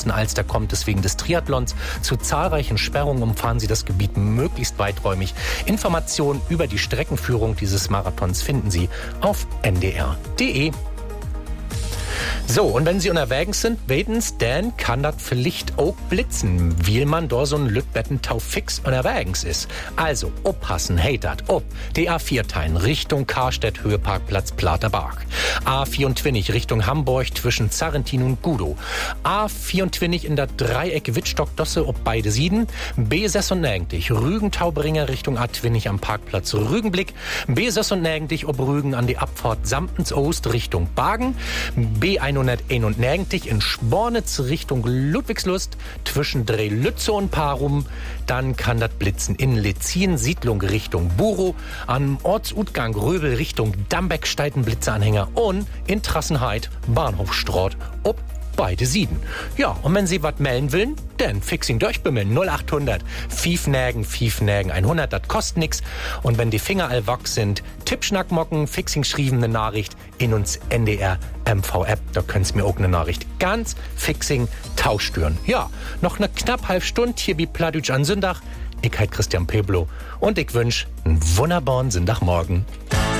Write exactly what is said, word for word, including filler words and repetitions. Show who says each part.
Speaker 1: Alster kommt es wegen des Triathlons zu zahlreichen Sperrungen. Umfahren Sie das Gebiet möglichst weiträumig. Informationen über die Streckenführung dieses Marathons finden Sie auf n d r punkt d e. So, und wenn Sie unterwegs sind, weitens, dann kann das vielleicht auch blitzen, weil man da so ein Lütbettentau fix unterwegs ist. Also, oppassen, hey dat, ob die A vier teilen Richtung Karstedt, Höheparkplatz Platerberg. A vierundzwanzig Richtung Hamburg zwischen Zarrentin und Gudow. A vierundzwanzig in der Dreieck Wittstock-Dosse ob beide Sieden. B sechsundneunzig Rügen-Taubringer Richtung A zwanzig am Parkplatz Rügenblick. B sechsundneunzig ob Rügen an die Abfahrt Samtens Ost Richtung Bagen. B hunderteinundneunzig in Spornitz Richtung Ludwigslust zwischen Dreh-Lütze und Parum. Dann kann das blitzen in Lezin Siedlung Richtung Buro, am Ortsutgang Röbel Richtung Dambeck-Steiten-Blitzeanhänger und in Trassenheit Bahnhofstraat ob beide Sieden. Ja, und wenn Sie was melden wollen, dann fixing durchbimmeln. null achthundert Fiefnägen, Fiefnägen hundert, das kostet nix. Und wenn die Finger all wachs sind, Tippschnackmocken, fixing schriebene Nachricht in uns N D R M V-App, da können Sie mir auch eine Nachricht ganz fixing tauschstüren. Ja, noch eine knapp halb Stunde hier bei Pladütsch an Sündach. Ich heiße Christian Peblo und ich wünsche einen wunderbaren Sonntagmorgen.